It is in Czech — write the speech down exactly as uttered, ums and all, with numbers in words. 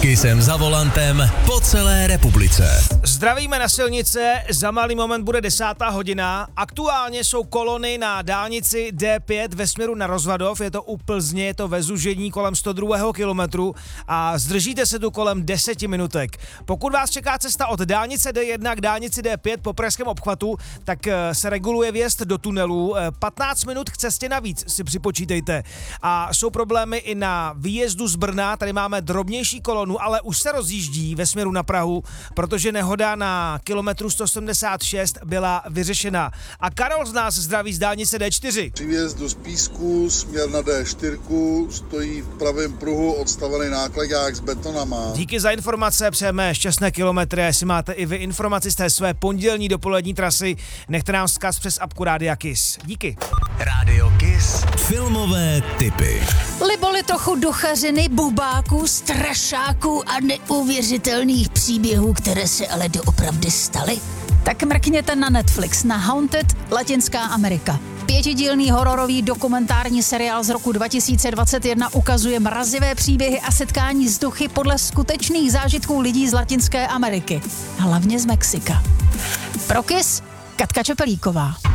Kissem za volantem po celé republice. Zdravíme na silnice, za malý moment bude desátá hodina. Aktuálně jsou kolony na dálnici D pět ve směru na Rozvadov, je to u Plzně, je to ve zužení kolem sto druhého kilometru a zdržíte se tu kolem deseti minutek. Pokud vás čeká cesta od dálnice D jedna k dálnici D pět po pražském obchvatu, tak se reguluje vjezd do tunelů. patnáct minut k cestě navíc si připočítejte. A jsou problémy i na výjezdu z Brna, tady máme drobnější kolonu, ale už se rozjíždí ve směru na Prahu, protože nehoda na kilometru sto sedmdesát šest byla vyřešena. A Karol z nás zdraví z dálnice D čtyři. Při výjezdu z Písku, směr na D čtyři, stojí v pravém pruhu odstavený nákladák s betonama. Díky za informace, přejeme šťastné kilometry. Jestli máte i vy informaci z té své pondělní dopolední trasy, nechte nám vzkaz přes apku Rádia Kiss. Díky. Rádio Kiss. Filmové tipy. Liboli trochu duchařiny, bubáků, strašáků a neuvěřitelných příběhů, které se ale doopravdy staly? Tak mrkněte na Netflix na Haunted Latinská Amerika. Pětidílný hororový dokumentární seriál z roku dva tisíce dvacet jedna ukazuje mrazivé příběhy a setkání s duchy podle skutečných zážitků lidí z Latinské Ameriky. Hlavně z Mexika. Pro Kiss Katka Čepelíková.